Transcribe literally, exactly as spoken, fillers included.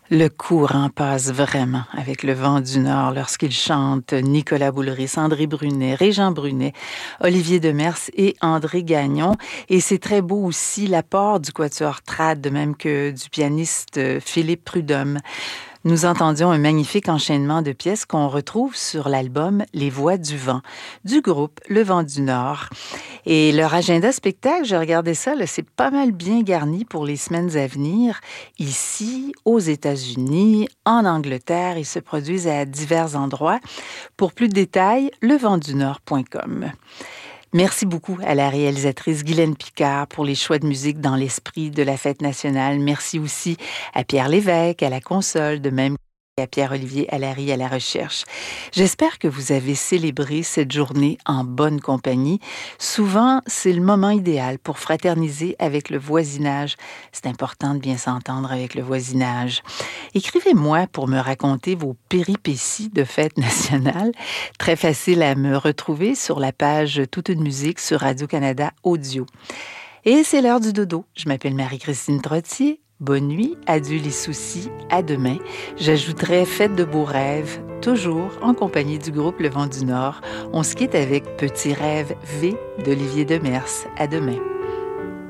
Le courant passe vraiment avec le vent du Nord lorsqu'il chante Nicolas Boulris, André Brunet, Régent Brunet, Olivier Demers et André Gagnon. Et c'est très beau aussi l'apport du quatuor trad, de même que du pianiste Philippe Prudhomme. Nous entendions un magnifique enchaînement de pièces qu'on retrouve sur l'album Les Voix du Vent, du groupe Le Vent du Nord. Et leur agenda spectacle, j'ai regardé ça, là, c'est pas mal bien garni pour les semaines à venir. Ici, aux États-Unis, en Angleterre, ils se produisent à divers endroits. Pour plus de détails, le vent du nord point com. Merci beaucoup à la réalisatrice Guylaine Picard pour les choix de musique dans l'esprit de la fête nationale. Merci aussi à Pierre Lévesque, à la console, de même qu'à Pierre-Olivier Allary à la recherche. J'espère que vous avez célébré cette journée en bonne compagnie. Souvent, c'est le moment idéal pour fraterniser avec le voisinage. C'est important de bien s'entendre avec le voisinage. Écrivez-moi pour me raconter vos péripéties de fête nationale. Très facile à me retrouver sur la page Toute une musique sur Radio-Canada Audio. Et c'est l'heure du dodo. Je m'appelle Marie-Christine Trottier. Bonne nuit, adieu les soucis, à demain. J'ajouterai faites de beaux rêves, toujours en compagnie du groupe Le Vent du Nord. On se quitte avec Petit rêve V d'Olivier Demers. À demain.